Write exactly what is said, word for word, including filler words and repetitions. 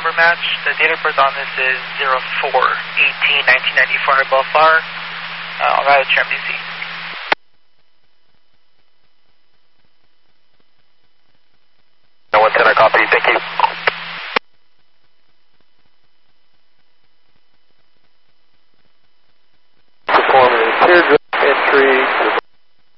number match. The date of birth on this is zero four eighteen nineteen ninety-four Bellflower. Uh, I'll ride at your M D C. No one center copy, thank you. Performing teardrop.